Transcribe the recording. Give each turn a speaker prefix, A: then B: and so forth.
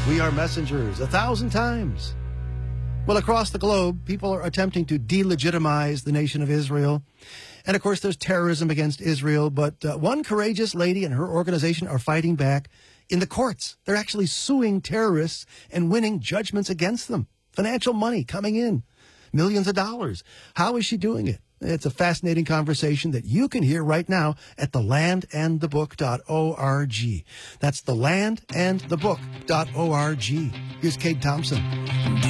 A: We are messengers 1,000 times. Well, across the globe, people are attempting to delegitimize the nation of Israel. And of course, there's terrorism against Israel. But one courageous lady and her organization are fighting back in the courts. They're actually suing terrorists and winning judgments against them. Financial money coming in, millions of dollars. How is she doing it? It's a fascinating conversation that you can hear right now at thelandandthebook.org. That's thelandandthebook.org. Here's Kate Thompson.